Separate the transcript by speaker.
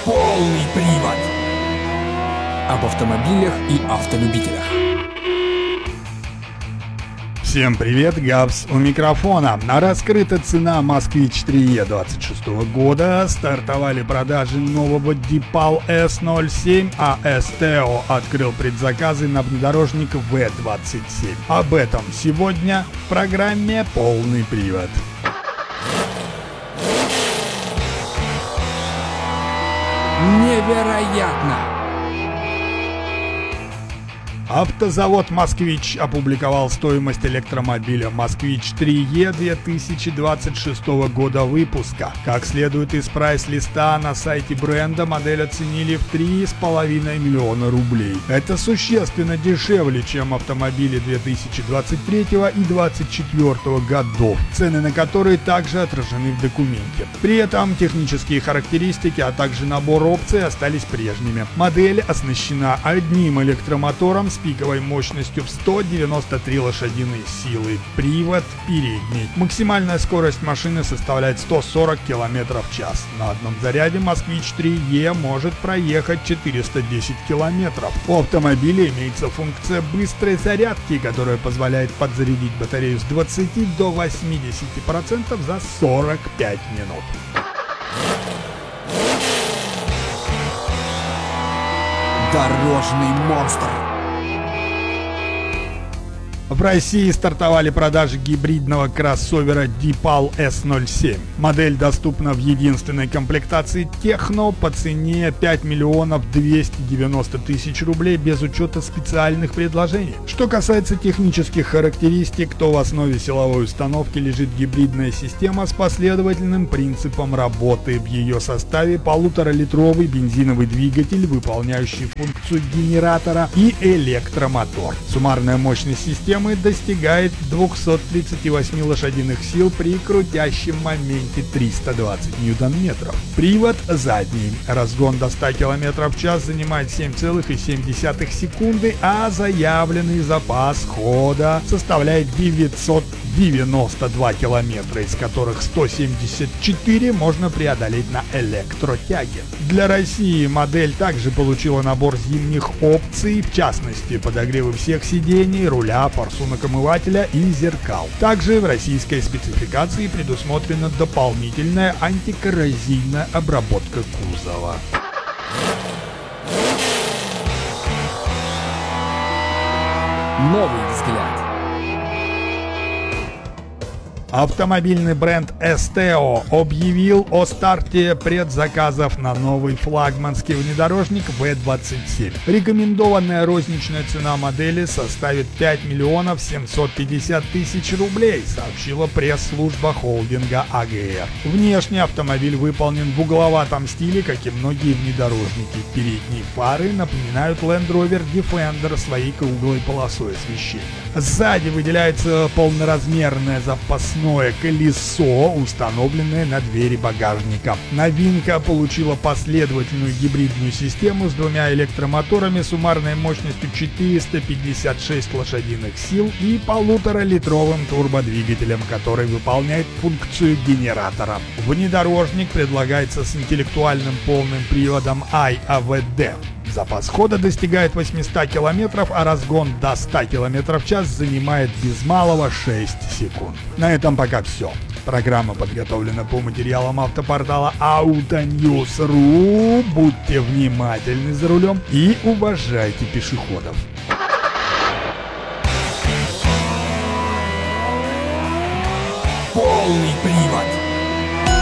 Speaker 1: Полный привод. Об автомобилях и автолюбителях.
Speaker 2: Всем привет, Габс у микрофона. Раскрыта цена Москвич-3E 26 года, стартовали продажи нового DePaul S07, а STO открыл предзаказы на внедорожник V27. Об этом сегодня в программе «Полный привод».
Speaker 1: Невероятно!
Speaker 2: Автозавод «Москвич» опубликовал стоимость электромобиля «Москвич-3E» 2026 года выпуска. Как следует из прайс-листа на сайте бренда, модель оценили в 3,5 миллиона рублей. Это существенно дешевле, чем автомобили 2023 и 2024 годов, цены на которые также отражены в документе. При этом технические характеристики, а также набор опций остались прежними. Модель оснащена одним электромотором с пиковой мощностью в 193 лошадиные силы, привод передний. Максимальная скорость машины составляет 140 км в час. На одном заряде Москвич-3E может проехать 410 км. У автомобиля имеется функция быстрой зарядки, которая позволяет подзарядить батарею с 20 до 80% за 45 минут.
Speaker 1: Дорожный монстр.
Speaker 2: В России стартовали продажи гибридного кроссовера DePaul S07. Модель доступна в единственной комплектации Техно по цене 5 миллионов 290 тысяч рублей без учета специальных предложений. Что касается технических характеристик, то в основе силовой установки лежит гибридная система с последовательным принципом работы. В ее составе 1,5-литровый бензиновый двигатель, выполняющий функцию генератора, и электромотор. Суммарная мощность системы достигает 238 лошадиных сил при крутящем моменте 320 ньютон-метров. Привод задний. Разгон до 100 км в час занимает 7,7 секунды, а заявленный запас хода составляет 992 километра, из которых 174 можно преодолеть на электротяге. Для России модель также получила набор зимних опций, в частности подогревы всех сидений, руля, форсунок омывателя и зеркал. Также в российской спецификации предусмотрена дополнительная антикоррозийная обработка кузова.
Speaker 1: Новый взгляд.
Speaker 2: Автомобильный бренд STO объявил о старте предзаказов на новый флагманский внедорожник V27. Рекомендованная розничная цена модели составит 5 миллионов 750 тысяч рублей, сообщила пресс-служба холдинга АГР. Внешне автомобиль выполнен в угловатом стиле, как и многие внедорожники. Передние фары напоминают Land Rover Defender своей круглой полосой освещения. Сзади выделяется полноразмерное запасное колесо, установленное на двери багажника. Новинка получила последовательную гибридную систему с двумя электромоторами суммарной мощностью 456 лошадиных сил и 1,5-литровым турбодвигателем, который выполняет функцию генератора. Внедорожник предлагается с интеллектуальным полным приводом iAVD. Запас хода достигает 800 км, а разгон до 100 км в час занимает без малого 6 секунд. На этом пока все. Программа подготовлена по материалам автопортала Autonews.ru. Будьте внимательны за рулем и уважайте пешеходов.
Speaker 1: Полный привод.